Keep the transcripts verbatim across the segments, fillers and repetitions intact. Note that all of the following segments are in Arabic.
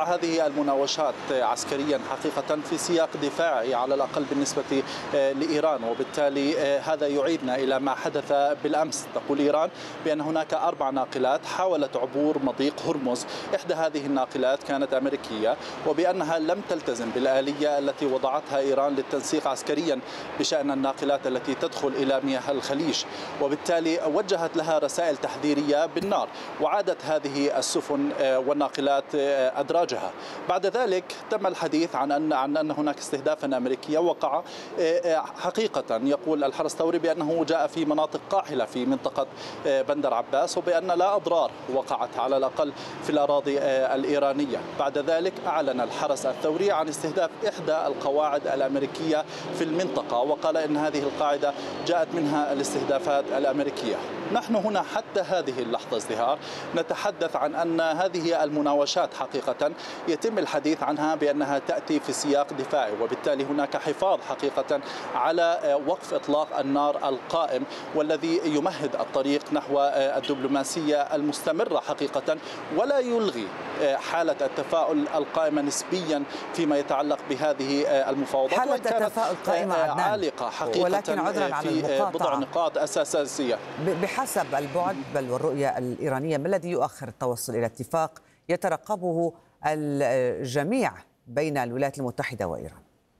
هذه المناوشات عسكريا حقيقة في سياق دفاعي على الأقل بالنسبة لإيران، وبالتالي هذا يعيدنا إلى ما حدث بالأمس. تقول إيران بأن هناك أربع ناقلات حاولت عبور مضيق هرمز، إحدى هذه الناقلات كانت أمريكية، وبأنها لم تلتزم بالآلية التي وضعتها إيران للتنسيق عسكريا بشأن الناقلات التي تدخل إلى مياه الخليج، وبالتالي وجهت لها رسائل تحذيرية بالنار، وعادت هذه السفن والناقلات أدراجها. بعد ذلك تم الحديث عن أن عن أن هناك استهدافا أمريكيا وقع حقيقة. يقول الحرس الثوري بأنه جاء في مناطق قاحلة في منطقة بندر عباس، وبأن لا أضرار وقعت على الأقل في الأراضي الإيرانية. بعد ذلك أعلن الحرس الثوري عن استهداف إحدى القواعد الأمريكية في المنطقة، وقال إن هذه القاعدة جاءت منها الاستهدافات الأمريكية. نحن هنا حتى هذه اللحظة ازدهار نتحدث عن أن هذه المناوشات حقيقة يتم الحديث عنها بأنها تأتي في سياق دفاعي، وبالتالي هناك حفاظ حقيقة على وقف إطلاق النار القائم والذي يمهد الطريق نحو الدبلوماسية المستمرة حقيقة، ولا يلغي حالة التفاؤل القائمة نسبيا فيما يتعلق بهذه المفاوضات، حالة التفاؤل قائمة عالقة حقيقة، ولكن عذرا على في بضع نقاط أساسية. بحسب البعد بل والرؤية الإيرانية، ما الذي يؤخر التوصل إلى اتفاق يترقبه الجميع بين الولايات المتحدة وإيران؟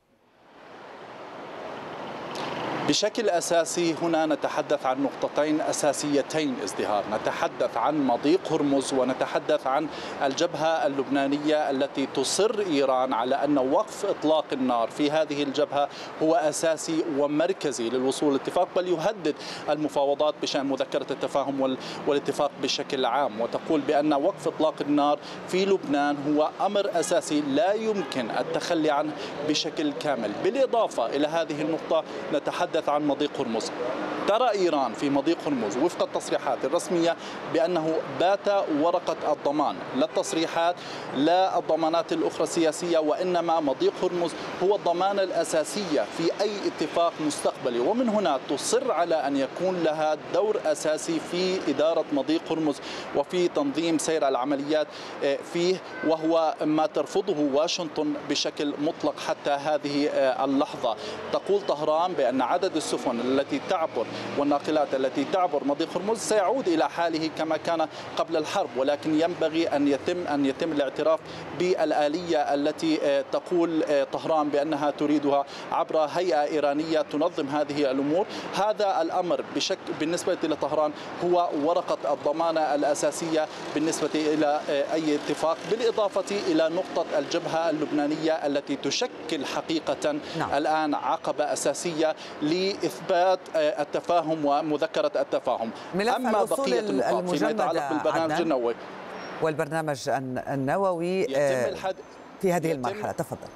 بشكل أساسي هنا نتحدث عن نقطتين أساسيتين ازدهار، نتحدث عن مضيق هرمز ونتحدث عن الجبهة اللبنانية التي تصر إيران على أن وقف إطلاق النار في هذه الجبهة هو أساسي ومركزي للوصول لاتفاق، بل يهدد المفاوضات بشأن مذكرة التفاهم والاتفاق بشكل عام، وتقول بأن وقف إطلاق النار في لبنان هو أمر أساسي لا يمكن التخلي عنه بشكل كامل. بالإضافة إلى هذه النقطة نتحدث عن مضيق هرمز. ترى إيران في مضيق هرمز وفق التصريحات الرسمية بأنه بات ورقة الضمان، لا التصريحات لا الضمانات الأخرى السياسية، وإنما مضيق هرمز هو الضمانة الأساسية في أي اتفاق مستقبلي، ومن هنا تصر على أن يكون لها دور أساسي في إدارة مضيق هرمز وفي تنظيم سير العمليات فيه، وهو ما ترفضه واشنطن بشكل مطلق حتى هذه اللحظة. تقول طهران بأن عدد السفن التي تعبر والناقلات التي تعبر مضيق هرمز سيعود إلى حاله كما كان قبل الحرب، ولكن ينبغي أن يتم أن يتم الاعتراف بالآلية التي تقول طهران بأنها تريدها عبر هيئة إيرانية تنظم هذه الأمور. هذا الأمر بشكل بالنسبة لطهران هو ورقة الضمانة الأساسية بالنسبة إلى أي اتفاق، بالإضافة إلى نقطة الجبهة اللبنانية التي تشكل حقيقة نعم. الآن عقبة أساسية لإثبات التفاهم ومذكرة التفاهم. أما بقية النقاط فيما يتعلق بالبرنامج النووي والبرنامج النووي في هذه المرحلة، تفضل.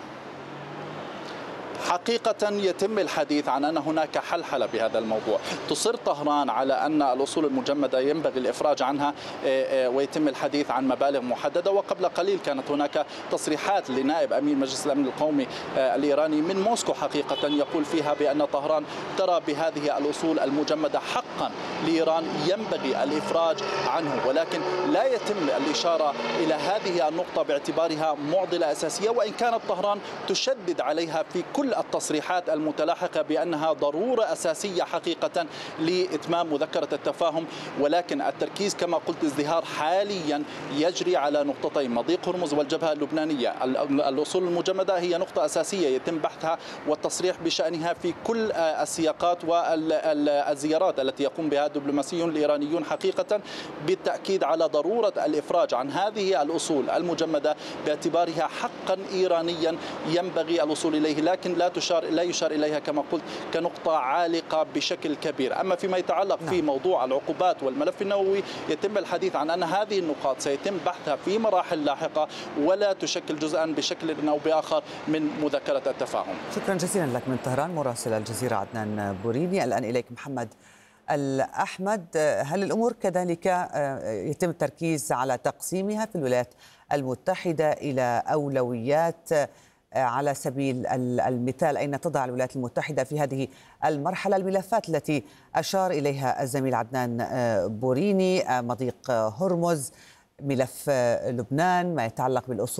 حقيقة يتم الحديث عن أن هناك حلحلة بهذا الموضوع. تصر طهران على أن الأصول المجمدة ينبغي الإفراج عنها ويتم الحديث عن مبالغ محددة، وقبل قليل كانت هناك تصريحات لنائب أمين مجلس الأمن القومي الإيراني من موسكو حقيقة يقول فيها بأن طهران ترى بهذه الأصول المجمدة حقا لإيران ينبغي الإفراج عنه، ولكن لا يتم الإشارة إلى هذه النقطة باعتبارها معضلة أساسية، وإن كانت طهران تشدد عليها في كل التصريحات المتلاحقة بأنها ضرورة أساسية حقيقة لإتمام مذكرة التفاهم. ولكن التركيز كما قلت ازدهار حاليا يجري على نقطتين، مضيق هرمز والجبهة اللبنانية. الأصول المجمدة هي نقطة أساسية يتم بحثها والتصريح بشأنها في كل السياقات والزيارات التي يقوم بها الدبلوماسيون الإيرانيون حقيقة، بالتأكيد على ضرورة الإفراج عن هذه الأصول المجمدة باعتبارها حقا إيرانيا ينبغي الوصول إليه، لكن لا تشار لا يشار إليها كما قلت كنقطة عالقة بشكل كبير. أما فيما يتعلق نعم. في موضوع العقوبات والملف النووي يتم الحديث عن أن هذه النقاط سيتم بحثها في مراحل لاحقة ولا تشكل جزءا بشكل أو بآخر من مذكرة التفاهم. شكرا جزيلا لك من طهران مراسل الجزيرة عدنان بوريني. الآن إليك محمد الأحمد، هل الأمور كذلك يتم التركيز على تقسيمها في الولايات المتحدة إلى أولويات؟ على سبيل المثال أين تضع الولايات المتحدة في هذه المرحلة الملفات التي أشار إليها الزميل عدنان بوريني، مضيق هرمز، ملف لبنان، ما يتعلق بالأصول